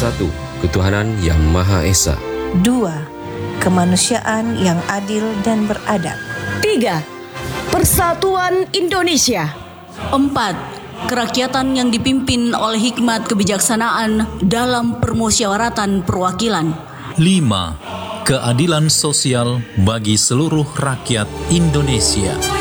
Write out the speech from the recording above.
1. Ketuhanan Yang Maha Esa. 2. Kemanusiaan yang adil dan beradab. 3. Persatuan Indonesia. 4. Kerakyatan yang dipimpin oleh hikmat kebijaksanaan dalam permusyawaratan perwakilan. 5. Keadilan sosial bagi seluruh rakyat Indonesia.